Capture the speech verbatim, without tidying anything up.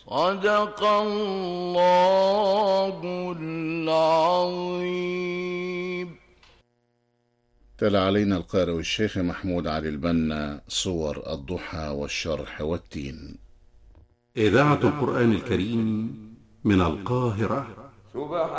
صدق الله العظيم. تلا علينا القارئ الشيخ محمود علي البنا صور الضحى والشرح والتين. إذاعة القرآن الكريم من القاهرة.